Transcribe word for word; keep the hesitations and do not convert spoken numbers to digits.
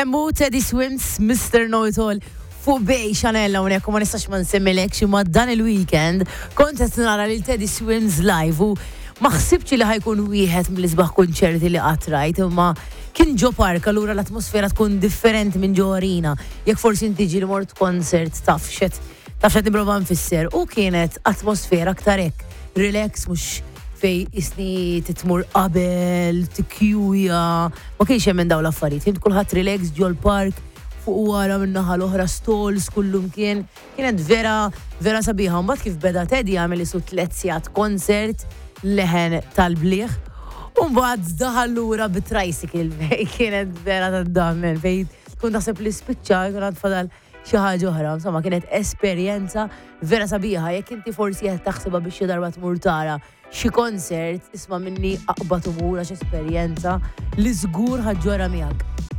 Emmu Teddy Swims, mister Know-It-All fuq bej Chanella unek, ma nistax ma nsemmilek xi ma dan il-weekend kont qed nara lil Teddy Swims live u ma ħsibx li ħajkun wieħed mill-isbaħ konċerti li qatt rajt, imma kien ġo park allura l-atmosfera tkun differenti minn ġo arena. Jekk forsi inti ġi mort konsert taf xed taf xed nipprova nfisser u kienet atmosfera aktar hekk, relax mhux fej isni titmur qabel, tikjuja, ma kienx hemm dawn l-affarijiet. Kien kulħadd relax ġo l-park fuq wara min-naħa l-oħra stalls kullum kien kienet vera vera sabiħa. Mbagħad kif beda Teddy għamel isu tliet sigħat konsert leħen tal-bliħ u mbagħad daħal lura bit-tricycle fej kienet vera tad-damen fej tkun taħseb li spiċċa jkun għad fadal xi ħaġa oħra. Insomma kienet esperjenza vera sabiħa. Jekk inti forsi qed taħsibha biex xi darba tmur tara xi konsert isma' minni aqbad umur għax esperjenza li żgur ħaġġora miegħek.